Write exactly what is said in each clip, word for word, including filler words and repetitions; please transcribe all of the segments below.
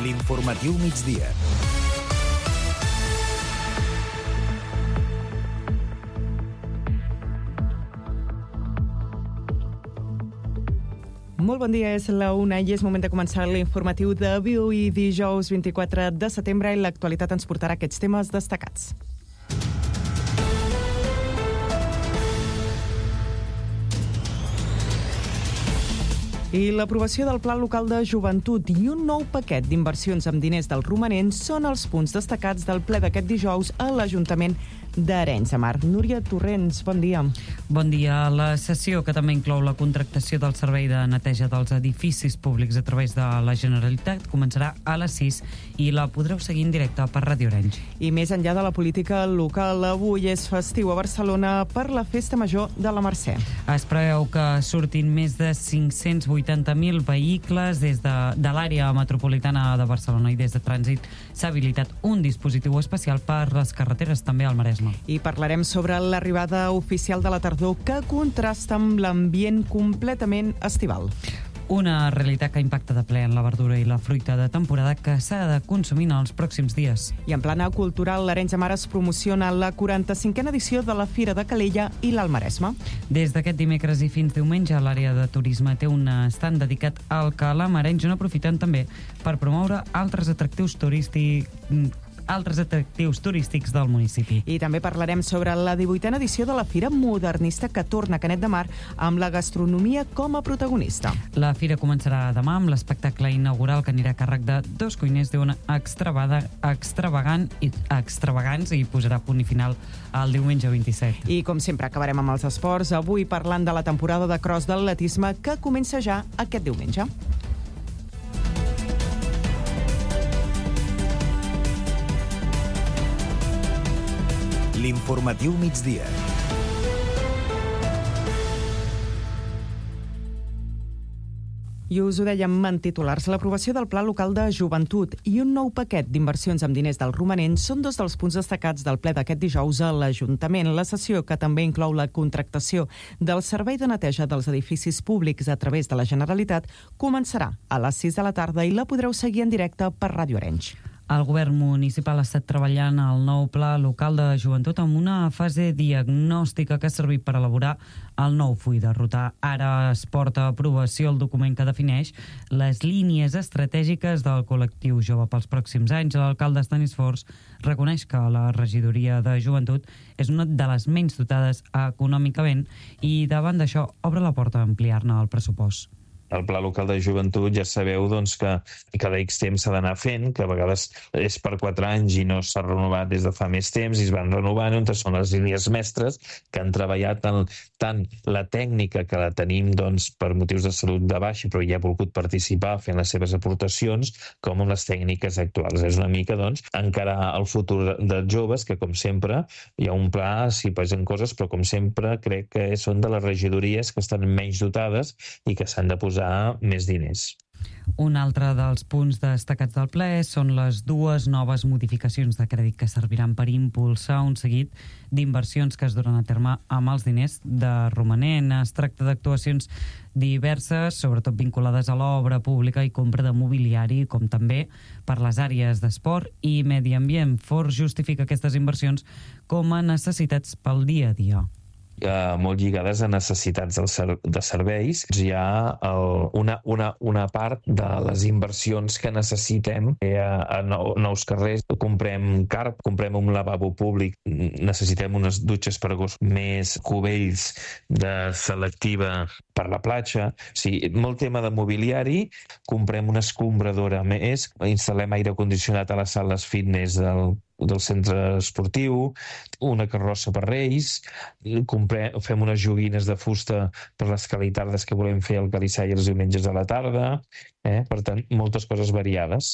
L'informatiu migdia. Molt bon dia, és la una i és moment de començar l'informatiu d'avui, dijous vint-i-quatre de setembre, i l'actualitat ens portarà aquests temes destacats. I l'aprovació del Pla Local de Joventut i un nou paquet d'inversions amb diners del romanent són els punts destacats del ple d'aquest dijous a l'Ajuntament d'Arenys de Mar. Núria Torrents, bon dia. Bon dia. La sessió, que també inclou la contractació del servei de neteja dels edificis públics a través de la Generalitat, començarà a les sis i la podreu seguir en directe per Ràdio Arenys. I més enllà de la política local, avui és festiu a Barcelona per la Festa Major de la Mercè. Es preveu que surtin més de cinc-cents vuitanta mil vehicles des de, de l'àrea metropolitana de Barcelona, i des de Trànsit s'ha habilitat un dispositiu especial per les carreteres, també al Maresme. I parlarem sobre l'arribada oficial de la tardor, que contrasta amb l'ambient completament estival. Una realitat que impacta de ple en la verdura i la fruita de temporada que s'ha de consumir en els pròxims dies. I en plana cultural, l'Arenys de Mar es promociona la quaranta-cinquena edició de la Fira de Calella i l'Alt Maresme. Des d'aquest dimecres i fins diumenge, l'àrea de turisme té un estand dedicat al calam arenys, on aprofiten també per promoure altres atractius turístics altres atractius turístics del municipi. I també parlarem sobre la divuitena edició de la Fira Modernista, que torna a Canet de Mar amb la gastronomia com a protagonista. La fira començarà demà amb l'espectacle inaugural, que anirà a càrrec de dos cuiners d'una extravagant i extravagants, i posarà punt i final el diumenge vint-i-set. I com sempre acabarem amb els esports, avui parlant de la temporada de cross d'atletisme que comença ja aquest diumenge. L'informatiu migdia. I us ho dèiem en titulars, l'aprovació del Pla Local de Joventut i un nou paquet d'inversions amb diners del romanent són dos dels punts destacats del ple d'aquest dijous a l'Ajuntament. La sessió, que també inclou la contractació del servei de neteja dels edificis públics a través de la Generalitat, començarà a les sis de la tarda i la podreu seguir en directe per Ràdio Arenys. El govern municipal ha estat treballant al nou Pla Local de Joventut amb una fase diagnòstica que ha servit per elaborar el nou full de ruta. Ara es porta a aprovació el document que defineix les línies estratègiques del col·lectiu jove pels pròxims anys. L'alcalde Estanis Forns reconeix que la regidoria de Joventut és una de les menys dotades econòmicament i, davant d'això, obre la porta a ampliar-ne el pressupost. El Pla Local de Joventut ja sabeu doncs, que cada X temps s'ha d'anar fent, que a vegades és per quatre anys i no s'ha renovat des de fa més temps, i es van renovant, on són les línies mestres que han treballat tant, tant la tècnica, que la tenim doncs, per motius de salut de baixa, però ja ha volgut participar fent les seves aportacions, com amb les tècniques actuals. És una mica doncs, encarar el futur dels joves, que com sempre hi ha un pla, s'hi posen coses, però com sempre crec que són de les regidories que estan menys dotades i que s'han de posar més diners. Un altre dels punts destacats del ple són les dues noves modificacions de crèdit que serviran per impulsar un seguit d'inversions que es duran a terme amb els diners de romanent. Es tracta d'actuacions diverses, sobretot vinculades a l'obra pública i compra de mobiliari, com també per les àrees d'esport i medi ambient. Forns justifica aquestes inversions com a necessitats pel dia a dia. Uh, molt lligades a necessitats del ser de serveis. Hi ha el, una, una, una part de les inversions que necessitem eh, a nou, nous carrers. Comprem carp, comprem un lavabo públic, necessitem unes dutxes per gos, més cubells de selectiva per la platja. Sí, molt tema de mobiliari. Comprem una escombradora més, instal·lem aire condicionat a les sales fitness del del centre esportiu, una carrossa per Reis, comprem, fem unes joguines de fusta per les calitardes que volem fer al Calissar i els diumenges a la tarda. Eh? Per tant, moltes coses variades.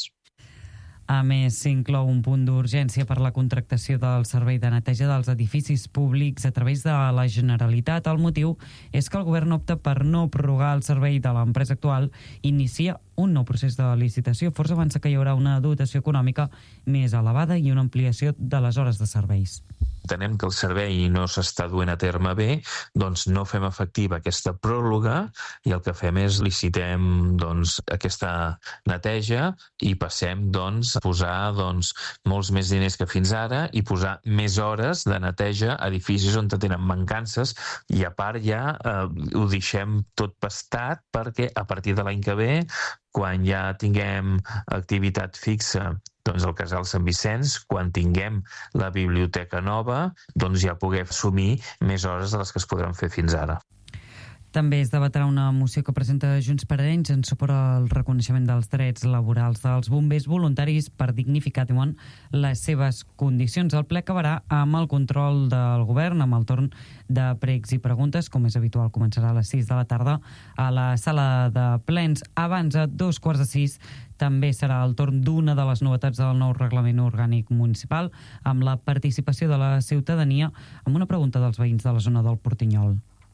A més, s'inclou un punt d'urgència per la contractació del servei de neteja dels edificis públics a través de la Generalitat. El motiu és que el govern opta per no prorrogar el servei de l'empresa actual i inicia un nou procés de licitació. Forns avança que hi haurà una dotació econòmica més elevada i una ampliació de les hores de serveis. entenem que el servei no s'està duent a terme bé, doncs no fem efectiva aquesta pròrroga i el que fem és licitem doncs, aquesta neteja i passem doncs, a posar doncs, molts més diners que fins ara i posar més hores de neteja a edificis on tenen mancances i a part ja eh, ho deixem tot pastat perquè a partir de l'any que ve, quan ja tinguem activitat fixa doncs el Casal Sant Vicenç, quan tinguem la biblioteca nova, doncs ja poder assumir més hores de les que es podran fer fins ara. També es debatrà una moció que presenta Junts per Arenys en suport al reconeixement dels drets laborals dels bombers voluntaris per dignificar, diuen, les seves condicions. El ple acabarà amb el control del govern, amb el torn de pregs i preguntes, com és habitual, començarà a les sis de la tarda a la sala de plens. Abans, a dos quarts de sis, també serà el torn d'una de les novetats del nou reglament orgànic municipal, amb la participació de la ciutadania, amb una pregunta dels veïns de la zona del Portinyol.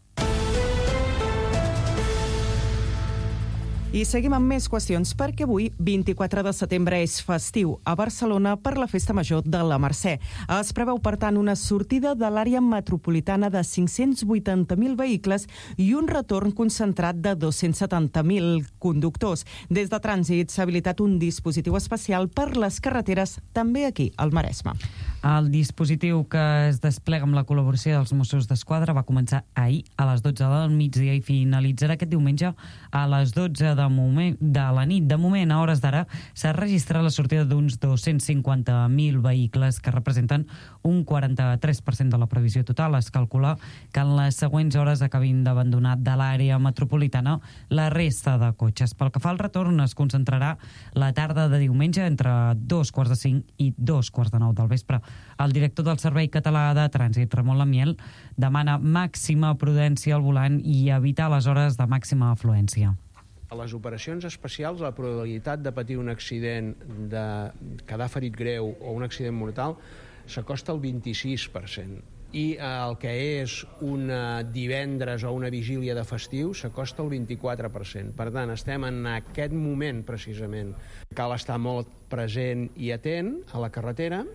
I seguim amb més qüestions, perquè avui, vint-i-quatre de setembre, és festiu a Barcelona per la Festa Major de la Mercè. Es preveu, per tant, una sortida de l'àrea metropolitana de cinc-cents vuitanta mil vehicles i un retorn concentrat de dos-cents setanta mil conductors. Des de Trànsit s'ha habilitat un dispositiu especial per les carreteres, també aquí, al Maresme. El dispositiu que es desplega amb la col·laboració dels Mossos d'Esquadra va començar ahir a les dotze del migdia i finalitzarà aquest diumenge a les dotze de, moment, de la nit. De moment, a hores d'ara, s'ha registrat la sortida d'uns dos-cents cinquanta mil vehicles que representen un quaranta-tres per cent de la previsió total. Es calcula que en les següents hores acabin d'abandonar de l'àrea metropolitana la resta de cotxes. Pel que fa al retorn, es concentrarà la tarda de diumenge entre dos quarts de cinc i dos quarts de nou del vespre. El director del Servei Català de Trànsit, Ramon Lamiel, demana màxima prudència al volant i evitar les hores de màxima afluència. A les operacions especials, la probabilitat de patir un accident, de quedar ferit greu o un accident mortal, s'acosta al vint-i-sis per cent. I el que és un divendres o una vigília de festiu s'acosta al vint-i-quatre per cent. Per tant, estem en aquest moment, precisament. Cal estar molt present i atent a la carretera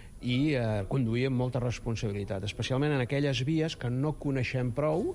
i eh, conduir amb molta responsabilitat, especialment en aquelles vies que no coneixem prou.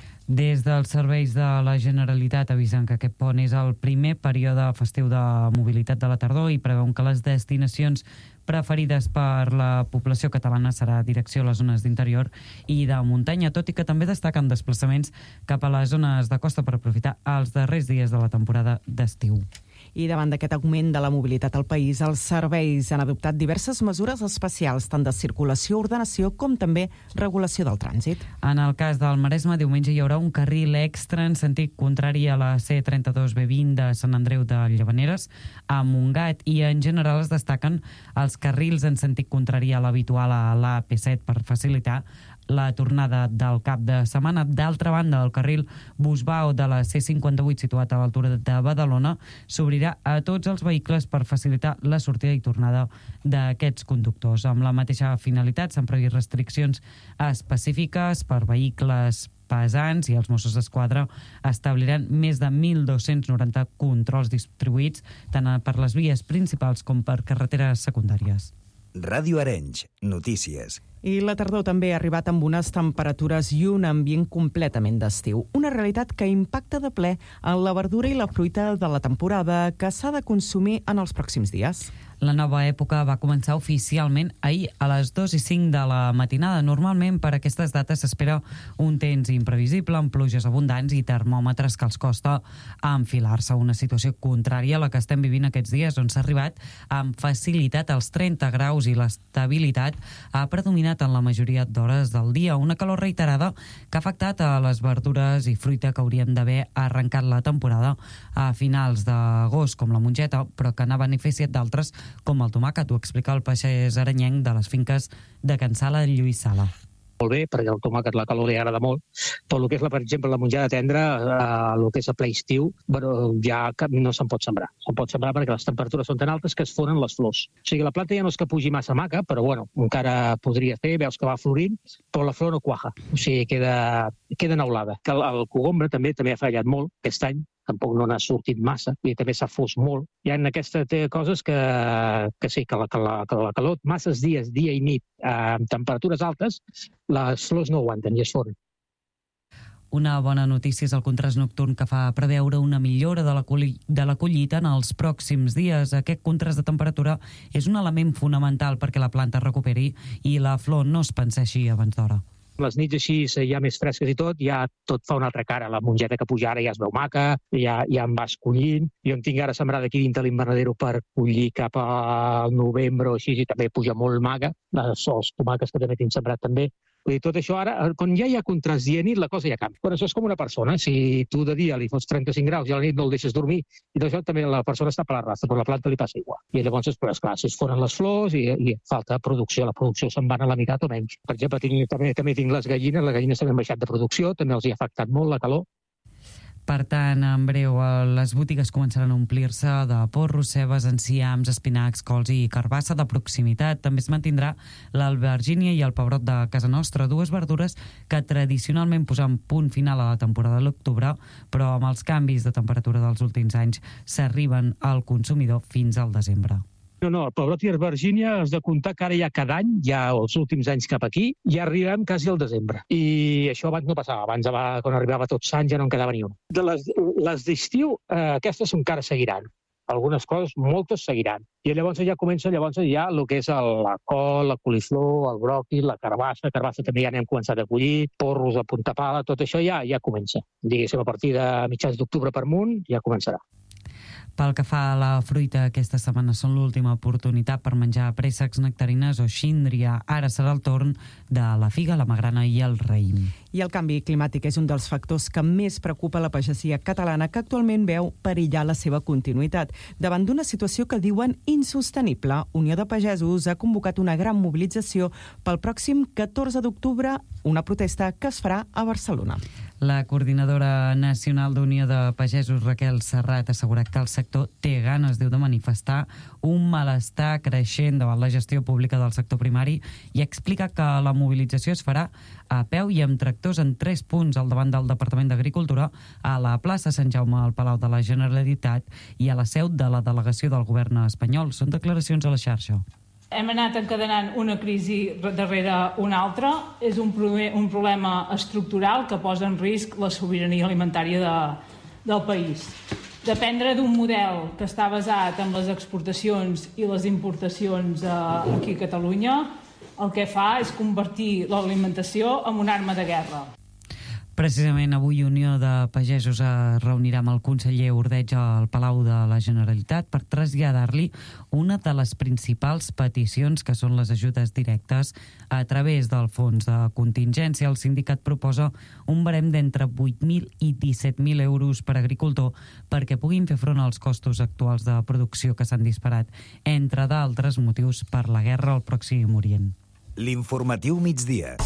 Des dels serveis de la Generalitat avisen que aquest pont és el primer període festiu de mobilitat de la tardor i preveuen que les destinacions preferides per la població catalana serà direcció a les zones d'interior i de muntanya, tot i que també destaquen desplaçaments cap a les zones de costa per aprofitar els darrers dies de la temporada d'estiu. I davant d'aquest augment de la mobilitat al país, els serveis han adoptat diverses mesures especials, tant de circulació, ordenació, com també regulació del trànsit. En el cas del Maresme, diumenge hi haurà un carril extra en sentit contrari a la C trenta-dos B vint de Sant Andreu de Llavaneres a Montgat i en general es destaquen els carrils en sentit contrari a l'habitual a l'A P set per facilitar la tornada del cap de setmana. D'altra banda, el carril Busbao de la C cinquanta-vuit, situat a l'altura de Badalona, s'obrirà a tots els vehicles per facilitar la sortida i tornada d'aquests conductors. Amb la mateixa finalitat s'han previst restriccions específiques per vehicles pesants i els Mossos d'Esquadra establiran més de mil dos-cents noranta controls distribuïts tant per les vies principals com per carreteres secundàries. Ràdio Arenys, notícies. I la tardor també ha arribat amb unes temperatures i un ambient completament d'estiu. Una realitat que impacta de ple en la verdura i la fruita de la temporada que s'ha de consumir en els pròxims dies. La nova època va començar oficialment ahir a les dos i cinc de la matinada. Normalment per aquestes dates s'espera un temps imprevisible amb pluges abundants i termòmetres que els costa enfilar-se. Una situació contrària a la que estem vivint aquests dies, on s'ha arribat amb facilitat als trenta graus i l'estabilitat ha predominat en la majoria d'hores del dia. Una calor reiterada que ha afectat a les verdures i fruita que haurien d'haver arrencat la temporada a finals d'agost, com la mongeta, però que n'ha beneficiat d'altres com el tomàquet. Ho explica el pagès arenyenc de les finques de Can Sala, Lluís Sala. Molt bé, perquè el tomàquet la calor li agrada molt, però el que és, la, per exemple, la monjada tendra, eh, el que és a ple estiu, bueno, ja no se'n pot sembrar. Se'n pot sembrar perquè les temperatures són tan altes que es foren les flors. O sigui, la planta ja no és que pugi massa maca, però bueno, encara podria fer, veus que va florint, però la flor no cuaja, o sigui, queda, queda neulada. El, el cogombre també també ha fallat molt aquest any, tampoc no n'ha sortit massa, i també s'ha fos molt. Hi ha aquestes coses que, que sí, que la, que, la, que la calor, masses dies, dia i nit, amb temperatures altes, les flors no aguanten i es foren. Una bona notícia és el contrast nocturn que fa preveure una millora de la, de la collita en els pròxims dies. Aquest contrast de temperatura és un element fonamental perquè la planta recuperi i la flor no es panseixi abans d'hora. Les nits així, ja més fresques i tot, ja tot fa una altra cara. La mongeta que puja ara ja es veu maca, ja, ja em vas collint. Jo en tinc ara sembrada aquí dintre l'invernadero per collir cap al novembre o així, i també puja molt maca. Les, els tomàquets que també tinc sembrat també. Vull dir, tot això ara, quan ja hi ha contrast dia i nit, la cosa ja canvia. Però això és com una persona. Si tu de dia li fots trenta-cinc graus i a la nit no el deixes dormir, i això també la persona està per la raça, però la planta li passa igual. I llavors, però, esclar, si es foren les flors i, i falta producció, la producció se'n va a la mitat o menys. Per exemple, tinc, també, també tinc les gallines, les gallines també han baixat de producció, també els hi ha afectat molt la calor. Per tant, en breu, les botigues començaran a omplir-se de porros, cebes, enciams, espinacs, cols i carbassa de proximitat. També es mantindrà l'albergínia i el pebrot de casa nostra, dues verdures que tradicionalment posen punt final a la temporada de l'octubre, però amb els canvis de temperatura dels últims anys s'arriben al consumidor fins al desembre. No, no, el pebrot i l'albergínia has de comptar que ara ja cada any, ja els últims anys cap aquí, ja arribem quasi al desembre. I això abans no passava. Abans, quan arribava Tots Sants, ja no en quedava ni un. De les, les d'estiu, eh, aquestes encara seguiran. Algunes coses, moltes seguiran. I llavors ja comença llavors ja el que és el, la col, la coliflor, el bròquil, la carbassa. La carbassa també ja n'hem començat a collir, porros a punta pala, tot això ja ja comença. Diguéssim, a partir de mitjans d'octubre per amunt ja començarà. Pel que fa a la fruita, aquesta setmana són l'última oportunitat per menjar préssecs, nectarines o xíndria. Ara serà el torn de la figa, la magrana i el raïm. I el canvi climàtic és un dels factors que més preocupa la pagesia catalana, que actualment veu perillar la seva continuïtat. Davant d'una situació que diuen insostenible, Unió de Pagesos ha convocat una gran mobilització pel pròxim catorze d'octubre, una protesta que es farà a Barcelona. La coordinadora nacional d'Unió de Pagesos, Raquel Serrat, ha assegurat que el sector té ganes, diu, de manifestar un malestar creixent davant la gestió pública del sector primari i explica que la mobilització es farà a peu i amb tractors en tres punts al davant del Departament d'Agricultura, a la plaça Sant Jaume al Palau de la Generalitat i a la seu de la delegació del govern espanyol. Són declaracions a la xarxa. Hem anat encadenant una crisi darrere una altra. És un, un problema estructural que posa en risc la sobirania alimentària de, del país. Dependre d'un model que està basat en les exportacions i les importacions eh, aquí a Catalunya, el que fa és convertir l'alimentació en una arma de guerra. Precisament avui Unió de Pagesos es reunirà amb el conseller Ordeig al Palau de la Generalitat per traslladar-li una de les principals peticions, que són les ajudes directes a través del fons de contingència. El sindicat proposa un barem d'entre vuit mil i disset mil euros per agricultor perquè puguin fer front als costos actuals de producció que s'han disparat, entre d'altres motius per la guerra al Pròxim Orient. L'informatiu migdia.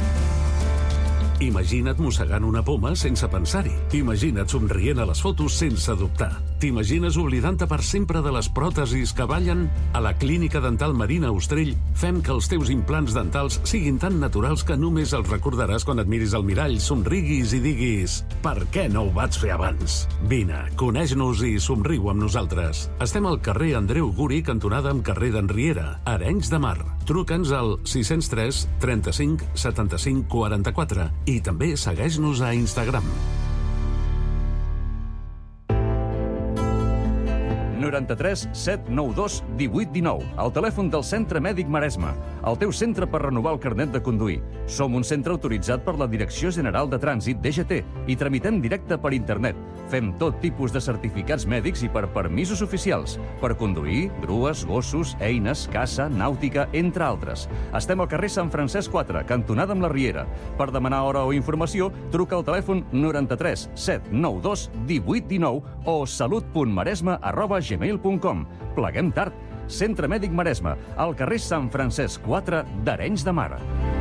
Imagina't mossegant una poma sense pensar-hi. Imagina't somrient a les fotos sense dubtar. T'imagines oblidant-te per sempre de les pròtesis que ballen? A la Clínica Dental Marina Ostrell fem que els teus implants dentals siguin tan naturals que només els recordaràs quan et miris al mirall, somriguis i diguis «Per què no ho vaig fer abans?» Vine, coneix-nos i somriu amb nosaltres. Estem al carrer Andreu Guri, cantonada amb carrer d'Enriera, Arenys de Mar. Truca'ns al sis zero tres trenta-cinc setanta-cinc quaranta-quatre i també segueix-nos a Instagram. noranta-tres set nou dos divuit dinou. El telèfon del Centre Mèdic Maresme. El teu centre per renovar el carnet de conduir. Som un centre autoritzat per la Direcció General de Trànsit, D G T, i tramitem directe per internet. Fem tot tipus de certificats mèdics i per permisos oficials. Per conduir, grues, gossos, eines, caça, nàutica, entre altres. Estem al carrer Sant Francesc quatre, cantonada amb la Riera. Per demanar hora o informació, truca al telèfon noranta-tres set nou dos divuit dinou o salut punt maresme arroba gmail punt com. Pleguem tard. Centre Mèdic Maresme, al carrer Sant Francesc quatre d'Arenys de Mar.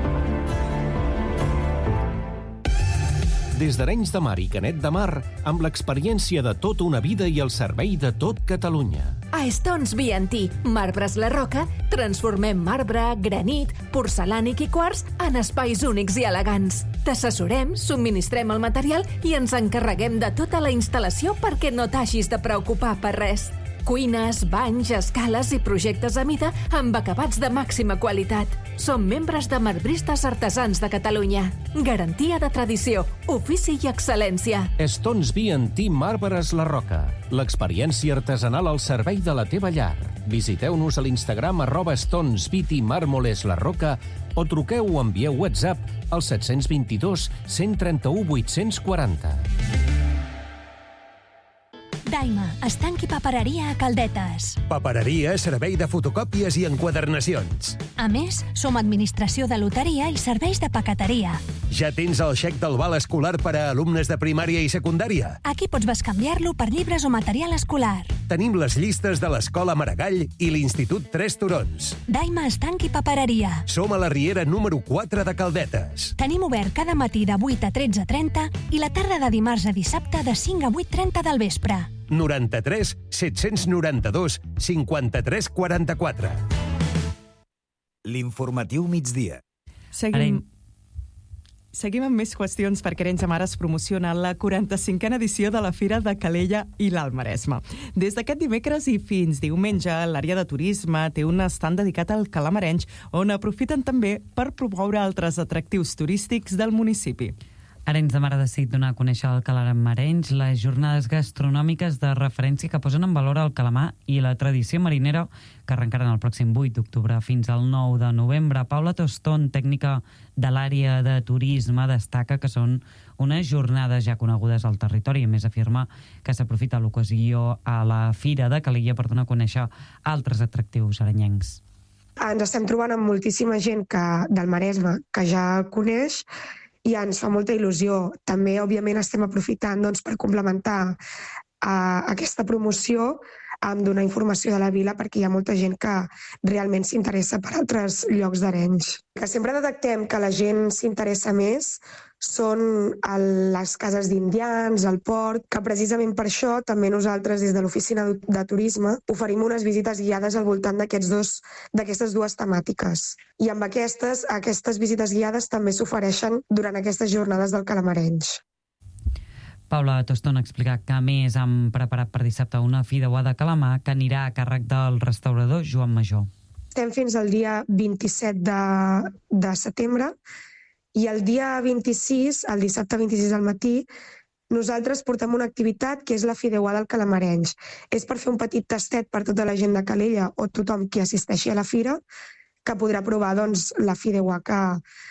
Des d'Arenys de Mar i Canet de Mar, amb l'experiència de tota una vida i el servei de tot Catalunya. A Stones B and T, Marbres La Roca, transformem marbre, granit, porcelànic i quars en espais únics i elegants. T'assessorem, subministrem el material i ens encarreguem de tota la instal·lació perquè no t'hagis de preocupar per res. Cuines, banys, escales i projectes a mida amb acabats de màxima qualitat. Som membres de Marbristes Artesans de Catalunya. Garantia de tradició, ofici i excel·lència. Stones B and T Marbres La Roca. L'experiència artesanal al servei de la teva llar. Visiteu-nos a l'Instagram arroba Stones B T Mármoles La Roca o truqueu o envieu WhatsApp al set dos dos, cent trenta-u, vuit-cents quaranta. Daima, estanc i papereria a Caldetes. Papereria, servei de fotocòpies i enquadernacions. A més, som administració de loteria i serveis de paqueteria. Ja tens el xec del val escolar per a alumnes de primària i secundària? Aquí pots bescanviar-lo per llibres o material escolar. Tenim les llistes de l'Escola Maragall i l'Institut Tres Turons. Daima, estanc i papereria. Som a la Riera número quatre de Caldetes. Tenim obert cada matí de vuit a tretze trenta i la tarda de dimarts a dissabte de cinc a vuit trenta del vespre. noranta-tres, set-cents noranta-dos, cinquanta-tres quaranta-quatre. L'informatiu migdia. Seguim... Seguim amb més qüestions perquè Arenys de Mar es promociona la quaranta-cinquena edició de la Fira de Calella i l'Alt Maresme. Des d'aquest dimecres i fins diumenge, l'àrea de turisme té un estand dedicat al calamarenys on aprofiten també per promoure altres atractius turístics del municipi. Arenys de Mar ha decidit donar a conèixer el calamarenys, les jornades gastronòmiques de referència que posen en valor el calamar i la tradició marinera que arrencaran el pròxim vuit d'octubre fins al nou de novembre. Paula Tostón, tècnica de l'àrea de turisme, destaca que són unes jornades ja conegudes al territori. A més, afirma que s'aprofita l'ocasió a la Fira de Calella per donar a conèixer altres atractius arenyencs. Ens estem trobant amb moltíssima gent que, del Maresme que ja coneix i ens fa molta il·lusió. També, òbviament, estem aprofitant doncs, per complementar uh, aquesta promoció amb donar informació de la vila perquè hi ha molta gent que realment s'interessa per altres llocs d'Arenys. Que sempre detectem que la gent s'interessa més són les cases d'indians, el port, que precisament per això també nosaltres des de l'oficina de turisme oferim unes visites guiades al voltant d'aquests dos, d'aquestes dues temàtiques. I amb aquestes, aquestes visites guiades també s'ofereixen durant aquestes jornades del calamarenys. Paula Tostón ha explicat que, a més, han preparat per dissabte una fideuà de calamar que anirà a càrrec del restaurador Joan Major. Estem fins al dia vint-i-set de, de setembre i el dia vint-i-sis, el dissabte vint-i-sis al matí, nosaltres portem una activitat que és la fideuà del calamarenys. És per fer un petit tastet per tota la gent de Calella o tothom qui assisteixi a la fira que podrà provar doncs, la fideuà que,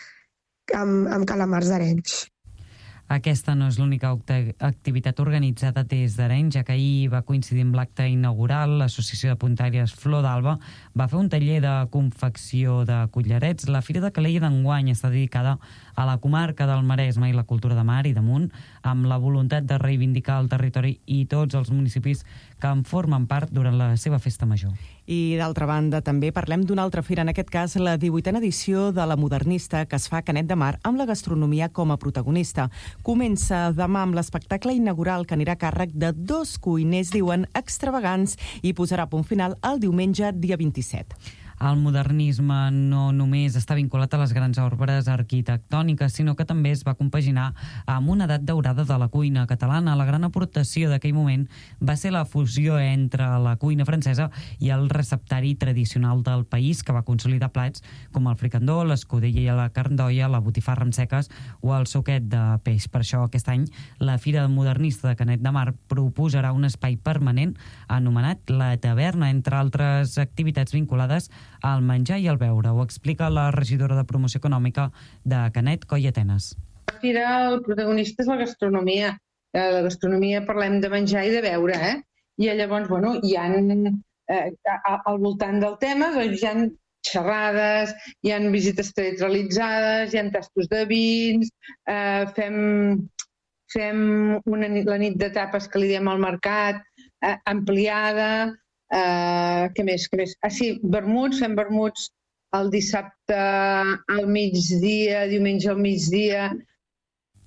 amb, amb calamars d'Arenys. Aquesta no és l'única activitat organitzada des d'Arenys, ja que ahir va coincidir amb l'acte inaugural. L'Associació de Puntaires Flor d'Alba va fer un taller de confecció de collarets. La Fira de Calella d'enguany està dedicada a la comarca del Maresme i la cultura de mar i damunt, amb la voluntat de reivindicar el territori i tots els municipis que en formen part durant la seva festa major. I, d'altra banda, també parlem d'una altra fira, en aquest cas la divuitena edició de la Modernista, que es fa a Canet de Mar amb la gastronomia com a protagonista. Comença demà amb l'espectacle inaugural que anirà a càrrec de dos cuiners, diuen, extravagants, i posarà punt final el diumenge, dia vint-i-set. El modernisme no només està vinculat a les grans obres arquitectòniques, sinó que també es va compaginar amb una edat daurada de la cuina catalana. La gran aportació d'aquell moment va ser la fusió entre la cuina francesa i el receptari tradicional del país, que va consolidar plats com el fricandó, l'escudella i la carn d'olla, la botifarra amb seques o el suquet de peix. Per això, aquest any, la Fira Modernista de Canet de Mar proposarà un espai permanent anomenat La Taverna, entre altres activitats vinculades al menjar i al beure. Ho explica la regidora de Promoció Econòmica de Canet, Coia Tenes. A la fira el protagonista és la gastronomia. A la gastronomia parlem de menjar i de beure, eh? I llavors, bueno, hi ha, eh, al voltant del tema, doncs hi ha xerrades, hi ha visites teatralitzades, hi ha tastos de vins, eh, fem, fem una nit, la nit de tapes que li diem al mercat, eh, ampliada. Uh, què més? Què més? Ah, sí, vermuts, fem vermuts el dissabte al migdia, diumenge al migdia.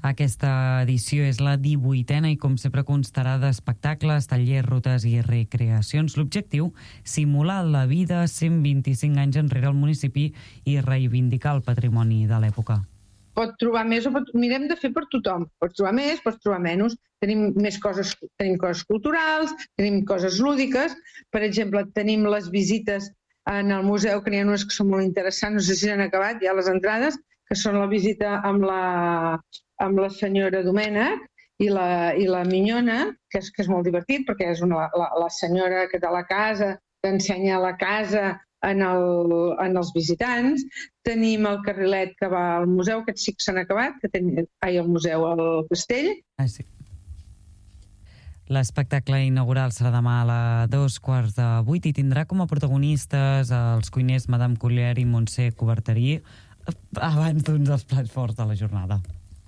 Aquesta edició és la divuitena i, com sempre, constarà d'espectacles, tallers, rutes i recreacions. L'objectiu, simular la vida cent vint-i-cinc anys enrere al municipi i reivindicar el patrimoni de l'època. Pot trobar més o pot... Mirem de fer per tothom. Pots trobar més, pots trobar menys. Tenim més coses, tenim coses culturals, tenim coses lúdiques. Per exemple, tenim les visites en el museu, que n'hi ha unes que són molt interessants, no sé si han acabat ja les entrades, que són la visita amb la, amb la senyora Domènech i la, i la Minyona, que és, que és molt divertit, perquè és una, la, la senyora que té la casa, que ensenya la casa en, el, en els visitants. Tenim el carrilet que va al museu, aquests sí que s'han acabat, que ten... ai, al museu, al castell. Ah, sí. L'espectacle inaugural serà demà a les dos quarts de vuit i tindrà com a protagonistes els cuiners Madame Collier i Montse Coberterí abans d'uns dels plats forts de la jornada.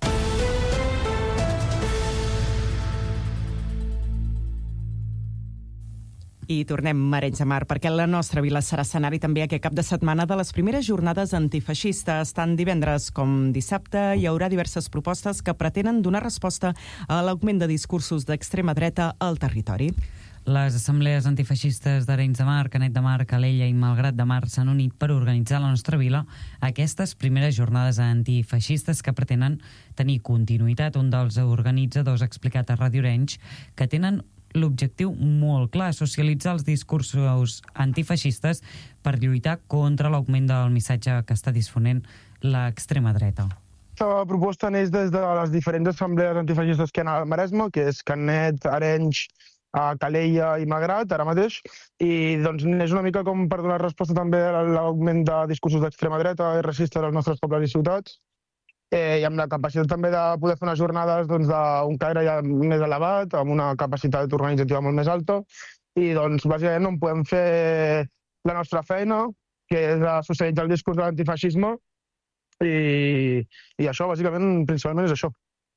I tornem a Arenys de Mar, perquè la nostra vila serà escenari també aquest cap de setmana de les primeres jornades antifeixistes. Tant divendres com dissabte hi haurà diverses propostes que pretenen donar resposta a l'augment de discursos d'extrema dreta al territori. Les assemblees antifeixistes d'Arenys de Mar, Canet de Mar, Calella i Malgrat de Mar s'han unit per organitzar a la nostra vila aquestes primeres jornades antifeixistes que pretenen tenir continuïtat. Un dels organitzadors ha explicat a Ràdio Arenys que tenen l'objectiu molt clar, socialitzar els discursos antifeixistes per lluitar contra l'augment del missatge que està difonent l'extrema dreta. La proposta neix des de les diferents assemblees antifeixistes que hi ha al Maresme, que és Canet, Arenys, Calella i Malgrat, ara mateix, i doncs és una mica com per donar resposta també a l'augment de discursos d'extrema dreta i racistes als nostres pobles i ciutats, eh, i amb la capacitat també de poder fer unes jornades doncs, d'un caire ja més elevat, amb una capacitat organitzativa molt més alta, i doncs bàsicament on podem fer la nostra feina, que és socialitzar el discurs de l'antifeixisme, i, i això, bàsicament, principalment és això.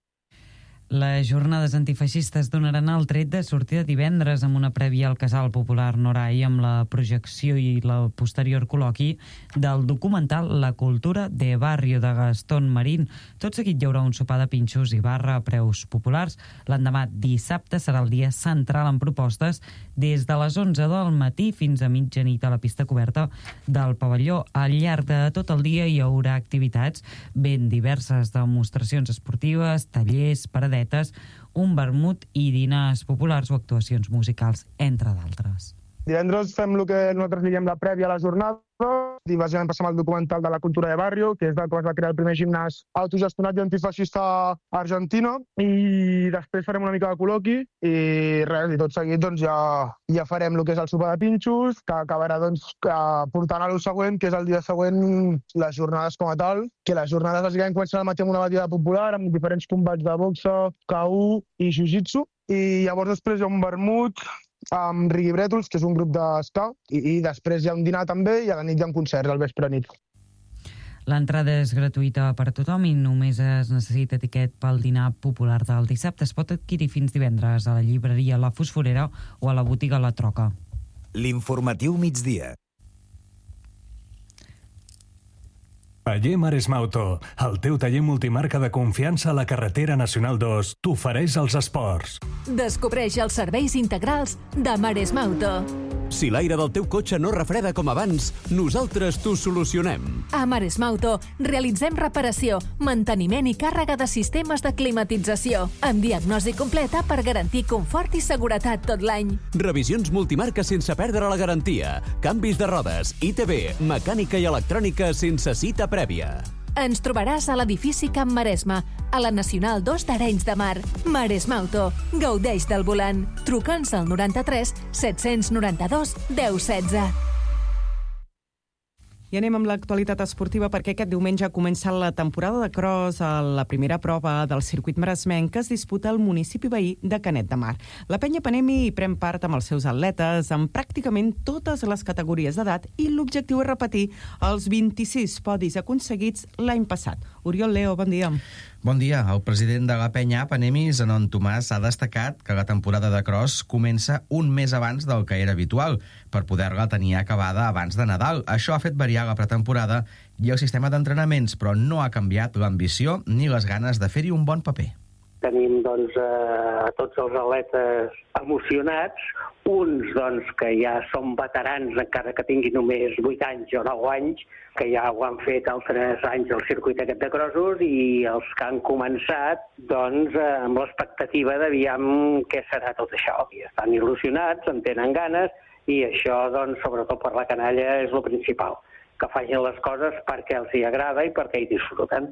Les jornades antifeixistes donaran el tret de sortida divendres amb una prèvia al Casal Popular Norai amb la projecció i la posterior col·loqui del documental La cultura de barrio de Gastón Marín. Tot seguit hi haurà un sopar de pinxos i barra a preus populars. L'endemà, dissabte, serà el dia central en propostes des de les onze del matí fins a mitjanit a la pista coberta del pavelló. Al llarg de tot el dia hi haurà activitats ben diverses, demostracions esportives, tallers, paradetes, un vermut i dinars populars o actuacions musicals, entre d'altres. Divendres fem el que nosaltres diem la prèvia a la jornada, i bàsicament passem al documental de La cultura de barrio, que és del que es va crear el primer gimnàs autogestionat i antifeixista a Argentina, i després farem una mica de col·loqui, i res, i tot seguit doncs, ja, ja farem el que és el sopar de pinxos, que acabarà doncs, portant a lo següent, que és el dia següent les jornades com a tal, que les jornades bàsicament comencen al matí amb una batida popular, amb diferents combats de boxa, K u i jiu-jitsu, i llavors després hi ha un vermut, amb Rigui Brètols, que és un grup d'esca, i, i després hi ha un dinar també, i a la nit hi ha un concert, al vespre nit. L'entrada és gratuïta per a tothom i només es necessita etiquet pel dinar popular del dissabte. Es pot adquirir fins divendres a la llibreria La Fosforera o a la botiga La Troca. L'informatiu migdia. Taller Maresme Auto, el teu taller multimarca de confiança a la carretera Nacional dos, t'ofereix els esports. Descobreix els serveis integrals de Maresme Auto. Si l'aire del teu cotxe no refreda com abans, nosaltres t'ho solucionem. A Maresme Auto realitzem reparació, manteniment i càrrega de sistemes de climatització, amb diagnosi completa per garantir confort i seguretat tot l'any. Revisions multimarca sense perdre la garantia, canvis de rodes, I T V, mecànica i electrònica sense cita prèvia. Ens trobaràs a l'edifici Camp Maresme, a la Nacional dos d'Arenys de Mar. Maresme Auto. Gaudeix del volant. Truca'ns al noranta-tres set-cents noranta-dos deu setze. I anem amb l'actualitat esportiva perquè aquest diumenge ha començat la temporada de cross a la primera prova del circuit maresmenc que es disputa al municipi veí de Canet de Mar. La Penya Panemi hi pren part amb els seus atletes en pràcticament totes les categories d'edat i l'objectiu és repetir els vint-i-sis podis aconseguits l'any passat. Oriol Leo, bon dia. Bon dia. El president de la penya Apanemi, Zenon Tomàs, ha destacat que la temporada de cross comença un mes abans del que era habitual, per poder-la tenir acabada abans de Nadal. Això ha fet variar la pretemporada i el sistema d'entrenaments, però no ha canviat l'ambició ni les ganes de fer-hi un bon paper. Tenim doncs, a tots els atletes emocionats, uns doncs, que ja són veterans, encara que tinguin només vuit anys o nou anys, que ja ho han fet altres anys al circuit aquest de crossos, i els que han començat doncs, amb l'expectativa d'aviam què serà tot això. I estan il·lusionats, en tenen ganes, i això, doncs, sobretot per la canalla, és el principal, que facin les coses perquè els hi agrada i perquè hi disfruten.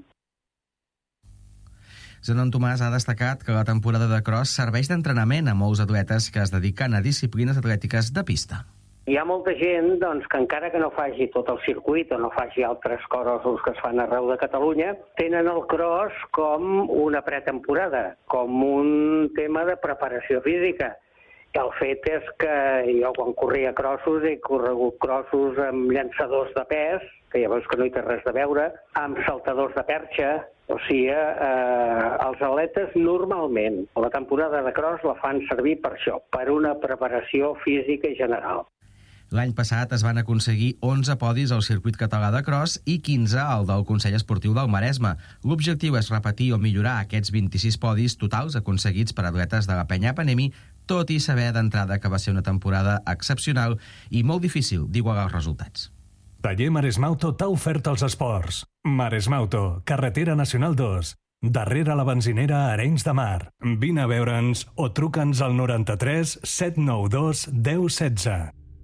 Zenon Tomàs ha destacat que la temporada de cross serveix d'entrenament a molts atletes que es dediquen a disciplines atlètiques de pista. Hi ha molta gent doncs, que encara que no faci tot el circuit o no faci altres crossos que es fan arreu de Catalunya, tenen el cross com una pretemporada, com un tema de preparació física. I el fet és que jo quan corria crossos he corregut crossos amb llançadors de pes, que ja veus que no hi té res a veure, amb saltadors de perxa. O sigui, eh, els atletes normalment la temporada de cross la fan servir per això, per una preparació física general. L'any passat es van aconseguir onze podis al circuit català de cross i quinze al del Consell Esportiu del Maresme. L'objectiu és repetir o millorar aquests vint-i-sis podis totals aconseguits per atletes de la penya Apanemi, tot i saber d'entrada que va ser una temporada excepcional i molt difícil d'igualar els resultats. Taller Maresmauto t'ha ofert els esports. Maresmauto, carretera nacional dos, darrere la benzinera Arenys de Mar. Vine a veure'ns o truca'ns al noranta-tres set nou dos deu setze.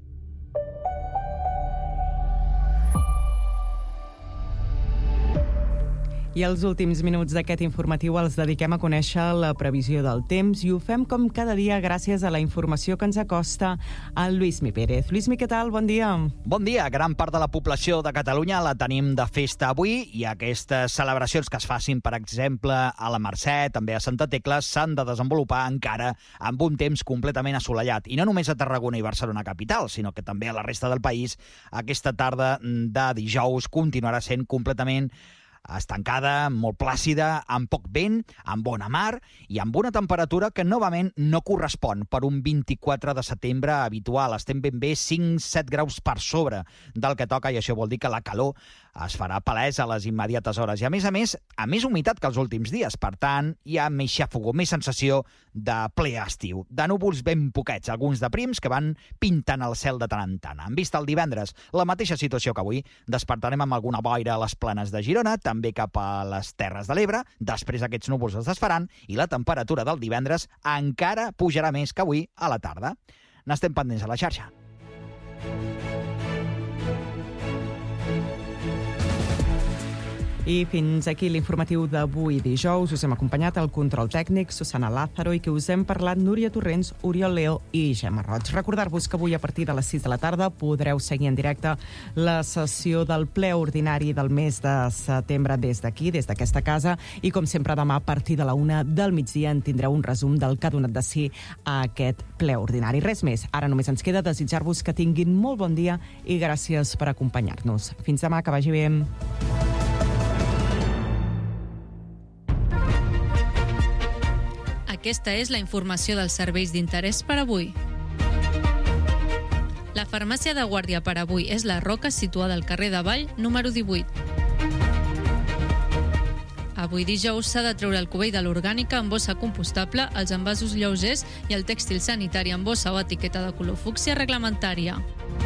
I els últims minuts d'aquest informatiu els dediquem a conèixer la previsió del temps i ho fem com cada dia gràcies a la informació que ens acosta el Lluïsmi Pérez. Lluïsmi, què tal? Bon dia. Bon dia. Gran part de la població de Catalunya la tenim de festa avui i aquestes celebracions que es facin, per exemple, a la Mercè, també a Santa Tecla, s'han de desenvolupar encara amb un temps completament assolellat. I no només a Tarragona i Barcelona capital, sinó que també a la resta del país aquesta tarda de dijous continuarà sent completament estancada, molt plàcida, amb poc vent, amb bona mar i amb una temperatura que novament no correspon per un vint-i-quatre de setembre habitual. Estem ben bé cinc set graus per sobre del que toca i això vol dir que la calor es farà palès a les immediates hores. I a més a més, a més humitat que els últims dies. Per tant, hi ha més xàfogo, més sensació de ple estiu. De núvols ben poquets, alguns de prims que van pintant el cel de tant en tant. En vista el divendres, la mateixa situació que avui. Despertarem amb alguna boira a les planes de Girona, també cap a les Terres de l'Ebre. Després aquests núvols es desfaran i la temperatura del divendres encara pujarà més que avui a la tarda. N'estem pendents a la xarxa. I fins aquí l'informatiu d'avui dijous. Us hem acompanyat al control tècnic Susana Lázaro i que us hem parlat Núria Torrents, Oriol Leo i Gemma Roig. Recordar-vos que avui a partir de les sis de la tarda podreu seguir en directe la sessió del ple ordinari del mes de setembre des d'aquí, des d'aquesta casa, i com sempre demà a partir de la una del migdia en tindreu un resum del que ha donat de si a aquest ple ordinari. Res més, ara només ens queda desitjar-vos que tinguin molt bon dia i gràcies per acompanyar-nos. Fins demà, que vagi bé. Aquesta és la informació dels serveis d'interès per avui. La farmàcia de guàrdia per avui és La Roca, situada al carrer de Vall, número divuit. Avui dijous s'ha de treure el cubell de l'orgànica en bossa compostable, els envasos lleugers i el tèxtil sanitari en bossa o etiqueta de color fúcsia reglamentària.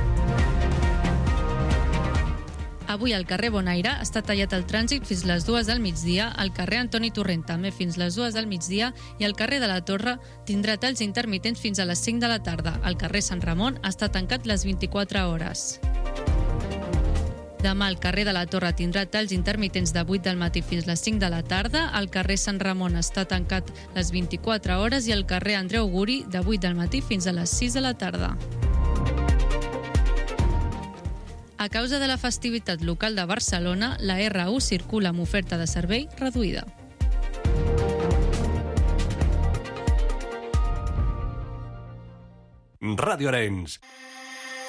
Avui al carrer Bonaire està tallat el trànsit fins les dues del migdia, al carrer Antoni Torrent també fins les dues del migdia i el carrer de la Torre tindrà talls intermitents fins a les cinc de la tarda. El carrer Sant Ramon està tancat les vint-i-quatre hores. Demà el carrer de la Torre tindrà talls intermitents de vuit del matí fins les cinc de la tarda, el carrer Sant Ramon està tancat les vint-i-quatre hores i el carrer Andreu Guri de vuit del matí fins a les sis de la tarda. A causa de la festivitat local de Barcelona, la erre u circula amb oferta de servei reduïda. Ràdio Arenys.